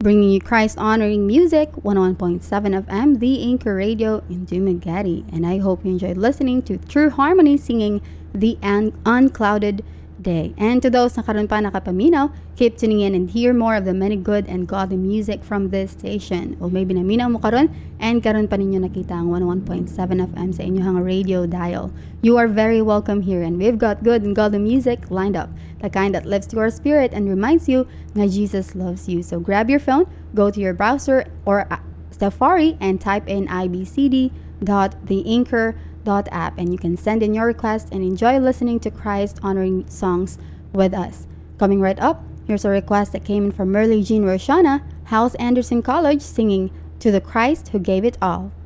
bringing you Christ-honoring music, 101.7 FM, The Anchor Radio in Dumaguete. And I hope you enjoyed listening to True Harmony singing The Unclouded Day. And to those na karon pa nakapaminaw, keep tuning in and hear more of the many good and godly music from this station. O maybe naminaw mo karon and karon pa ninyo nakita ang 101.7 FM sa inyong radio dial. You are very welcome here, and we've got good and godly music lined up, the kind that lifts your spirit and reminds you that Jesus loves you. So grab your phone, go to your browser or Safari and type in ibcd.theanchor.app, and you can send in your request and enjoy listening to Christ honoring songs with us. Coming right up, here's a request that came in from Merle Jean Roshana, House Anderson College, singing To the Christ Who Gave It All.